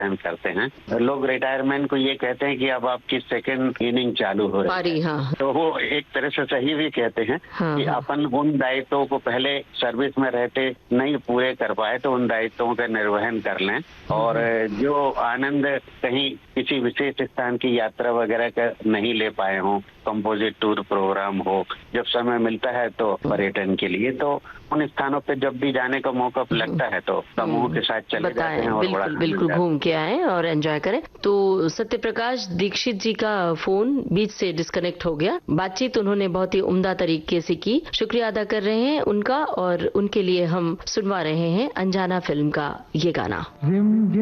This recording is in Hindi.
टाइम करते हैं। लोग रिटायरमेंट को ये कहते हैं कि अब आपकी सेकंड इनिंग चालू हो रही है, हाँ। तो वो एक तरह से सही भी कहते हैं कि अपन उन दायित्वों को पहले सर्विस में रहते नहीं पूरे कर पाए तो उन दायित्वों का निर्वहन कर लें, और जो आनंद कहीं किसी विशेष स्थान की यात्रा वगैरह का नहीं ले पाए हों, कंपोजिट टूर प्रोग्राम हो, जब समय मिलता है तो पर्यटन के लिए, तो उन स्थानों पे जब भी जाने का मौका लगता है तो समूह के साथ चले जाते हैं और बिल्कुल घूम के आए और एंजॉय करें। तो सत्य प्रकाश दीक्षित जी का फोन बीच से डिस्कनेक्ट हो गया। बातचीत उन्होंने बहुत ही उम्दा तरीके से की, शुक्रिया अदा कर रहे हैं उनका, और उनके लिए हम सुनवा रहे हैं अनजाना फिल्म का ये गाना।